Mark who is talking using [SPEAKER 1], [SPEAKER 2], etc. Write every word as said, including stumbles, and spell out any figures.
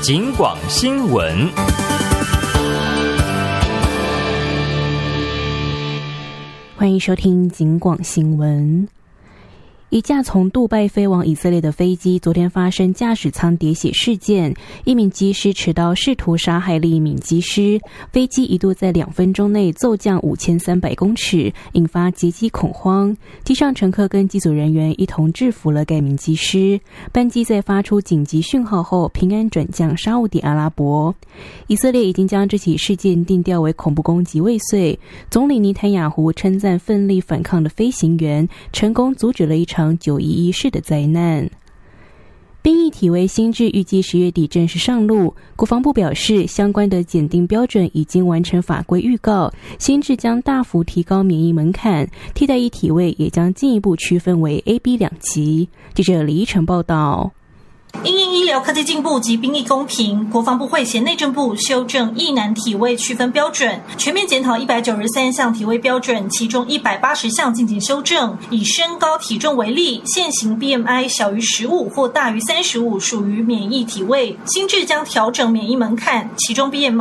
[SPEAKER 1] 警广新闻。
[SPEAKER 2] 欢迎收听警广新闻。一架从杜拜飞往以色列的飞机昨天发生驾驶舱喋血事件，一名机师持刀试图杀害另一名机师，飞机一度在两分钟内骤降五千三百公尺，引发劫机恐慌。机上乘客跟机组人员一同制服了该名机师。班机在发出紧急讯号后平安转降沙烏地阿拉伯。以色列已经将这起事件定调为恐怖攻击未遂。总理尼坦雅胡称赞奋力反抗的飞行员成功阻止了一场九一一式的灾难。兵役体位新制预计十月底正式上路，国防部表示，相关的检定标准已经完成法规预告，新制将大幅提高免役门槛，替代役体位也将进一步区分为 A、B 两级。记者李依晨报道。
[SPEAKER 3] 因应医疗科技进步及兵役公平，国防部会协内政部修正役男体位区分标准，全面检讨一百九十三项体位标准，其中一百八十项进行修正。以身高体重为例，现行 B M I 小于十五或大于三十五属于免役体位，新制将调整免役门槛，其中 B M I